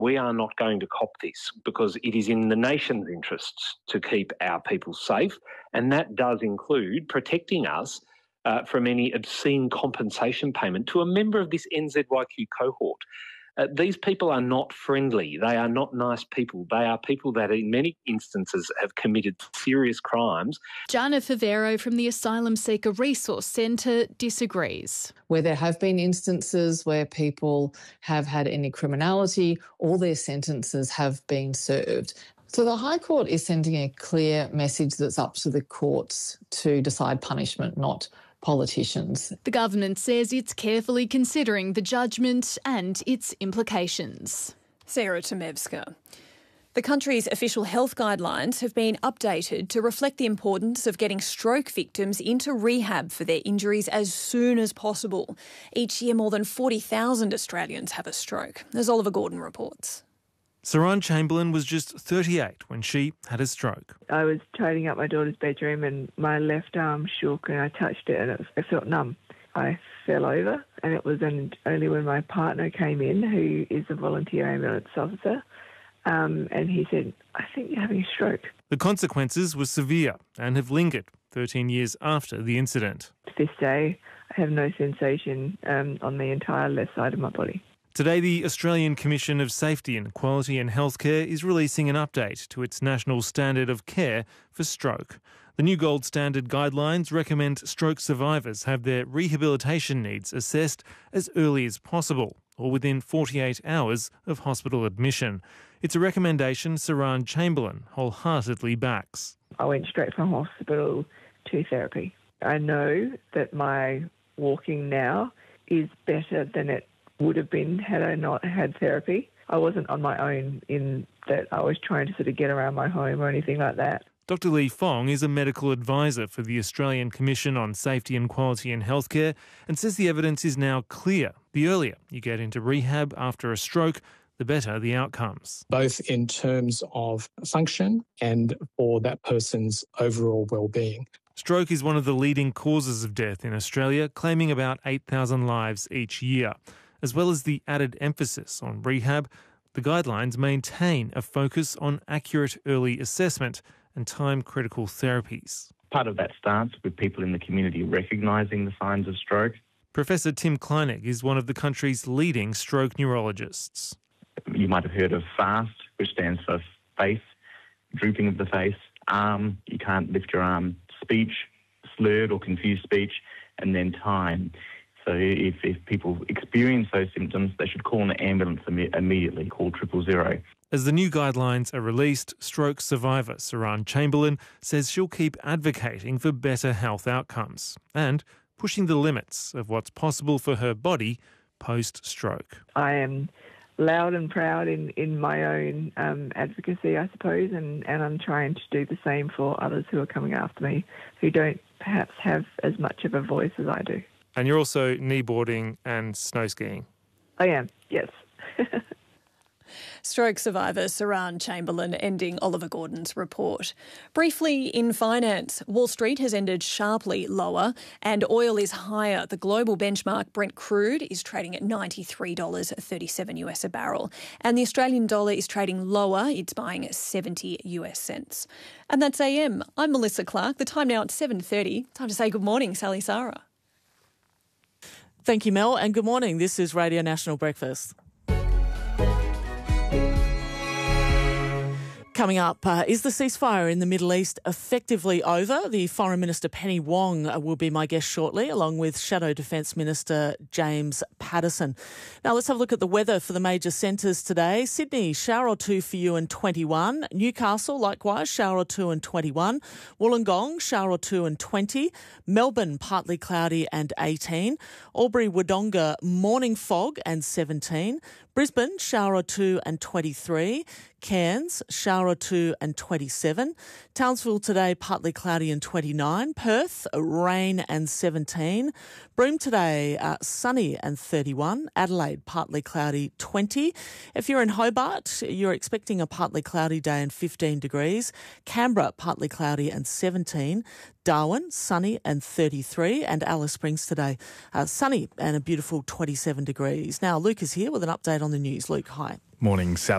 We are not going to cop this because it is in the nation's interests to keep our people safe, and that does include protecting us from any obscene compensation payment to a member of this NZYQ cohort. These people are not friendly. They are not nice people. They are people that in many instances have committed serious crimes. Jana Favero from the Asylum Seeker Resource Centre disagrees. Where there have been instances where people have had any criminality, all their sentences have been served. So the High Court is sending a clear message that's up to the courts to decide punishment, not politicians. The government says it's carefully considering the judgment and its implications. Sarah Tomevska. The country's official health guidelines have been updated to reflect the importance of getting stroke victims into rehab for their injuries as soon as possible. Each year, more than 40,000 Australians have a stroke, as Oliver Gordon reports. Saran Chamberlain was just 38 when she had a stroke. I was tidying up my daughter's bedroom and my left arm shook and I touched it and it felt numb. I fell over and it was only when my partner came in, who is a volunteer ambulance officer, and he said, "I think you're having a stroke." The consequences were severe and have lingered 13 years after the incident. To this day, I have no sensation on the entire left side of my body. Today, the Australian Commission of Safety and Quality in Healthcare is releasing an update to its national standard of care for stroke. The new gold standard guidelines recommend stroke survivors have their rehabilitation needs assessed as early as possible or within 48 hours of hospital admission. It's a recommendation Saran Chamberlain wholeheartedly backs. I went straight from hospital to therapy. I know that my walking now is better than it would have been had I not had therapy. I wasn't on my own in that I was trying to sort of get around my home or anything like that. Dr Lee Fong is a medical advisor for the Australian Commission on Safety and Quality in Healthcare and says the evidence is now clear. The earlier you get into rehab after a stroke, the better the outcomes. Both in terms of function and for that person's overall well-being. Stroke is one of the leading causes of death in Australia, claiming about 8,000 lives each year. As well as the added emphasis on rehab, the guidelines maintain a focus on accurate early assessment and time-critical therapies. Part of that starts with people in the community recognising the signs of stroke. Professor Tim Kleinig is one of the country's leading stroke neurologists. You might have heard of FAST, which stands for face, drooping of the face, arm, you can't lift your arm, speech, slurred or confused speech, and then time. So if people experience those symptoms, they should call an ambulance immediately, call 000. As the new guidelines are released, stroke survivor Saran Chamberlain says she'll keep advocating for better health outcomes and pushing the limits of what's possible for her body post-stroke. I am loud and proud in my own advocacy, I suppose, and I'm trying to do the same for others who are coming after me who don't perhaps have as much of a voice as I do. And you're also kneeboarding and snow skiing. I am, yes. Stroke survivor Saran Chamberlain ending Oliver Gordon's report. Briefly in finance, Wall Street has ended sharply lower and oil is higher. The global benchmark Brent crude is trading at $93.37 US a barrel. And the Australian dollar is trading lower. It's buying at 70 US cents. And that's AM. I'm Melissa Clark. The time now at 7:30. Time to say good morning, Sally Sarah. Thank you, Mel, and good morning. This is Radio National Breakfast. Coming up, is the ceasefire in the Middle East effectively over? The Foreign Minister Penny Wong will be my guest shortly, along with Shadow Defence Minister James Paterson. Now let's have a look at the weather for the major centres today. Sydney, shower or two for you and 21. Newcastle, likewise, shower or two and 21. Wollongong, shower or two and 20. Melbourne, partly cloudy and 18. Albury-Wodonga, morning fog and 17. Brisbane, shower or two and 23. Cairns, shower or two and 27. Townsville today, partly cloudy and 29. Perth, rain and 17. Broome today, sunny and 31. Adelaide, partly cloudy, 20. If you're in Hobart, you're expecting a partly cloudy day and 15 degrees. Canberra, partly cloudy and 17. Darwin, sunny and 33. And Alice Springs today, sunny and a beautiful 27 degrees. Now, Luke is here with an update on the news. Luke, hi. Morning, Sally.